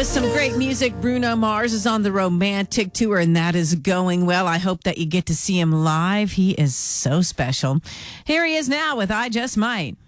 Some great music. Bruno Mars is on the Romantic Tour, and that is going well. I hope that you get to see him live. He is so special. Here he is now with I Just Might.